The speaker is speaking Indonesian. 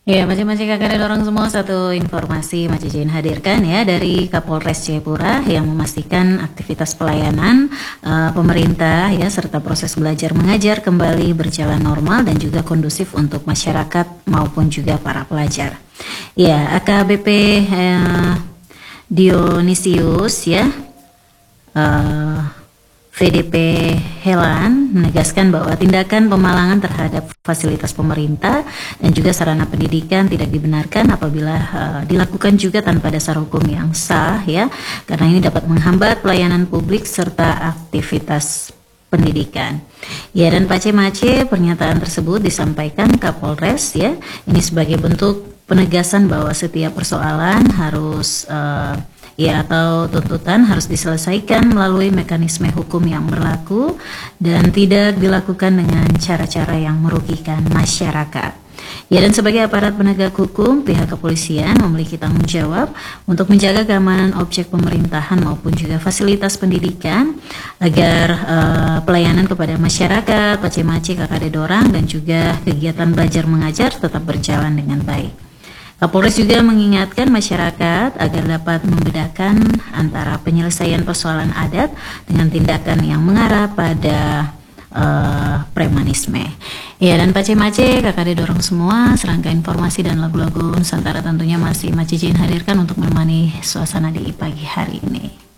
Ya, masing-masing kakak dan orang semua satu informasi Mak Jin hadirkan ya dari Kapolres Jayapura yang memastikan aktivitas pelayanan pemerintah ya serta proses belajar mengajar kembali berjalan normal dan juga kondusif untuk masyarakat maupun juga para pelajar. Ya, AKBP Dionisius ya eh, VDP Helan menegaskan bahwa tindakan pemalangan terhadap fasilitas pemerintah dan juga sarana pendidikan tidak dibenarkan apabila dilakukan juga tanpa dasar hukum yang sah ya, karena ini dapat menghambat pelayanan publik serta aktivitas pendidikan. Ya, dan Pace-Mace pernyataan tersebut disampaikan Kapolres ya, ini sebagai bentuk penegasan bahwa setiap persoalan harus ya atau tuntutan harus diselesaikan melalui mekanisme hukum yang berlaku dan tidak dilakukan dengan cara-cara yang merugikan masyarakat. Ya, dan sebagai aparat penegak hukum, pihak kepolisian memiliki tanggung jawab untuk menjaga keamanan objek pemerintahan maupun juga fasilitas pendidikan agar pelayanan kepada masyarakat, Pace-Mace, KKD Dorang dan juga kegiatan belajar mengajar tetap berjalan dengan baik. Kapolres juga mengingatkan masyarakat agar dapat membedakan antara penyelesaian persoalan adat dengan tindakan yang mengarah pada premanisme. Ya, dan Pace-Mace, KKD Dorong semua, serangkaian informasi dan lagu-lagu Nusantara tentunya masih Mak Jin hadirkan untuk menemani suasana di pagi hari ini.